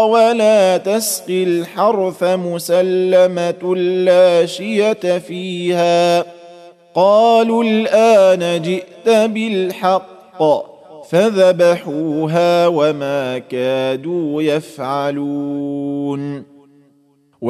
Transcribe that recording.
ولا تسقي الحرث مسلمة لا شية فيها. قالوا الآن جئت بالحق فذبحوها وما كادوا يفعلون.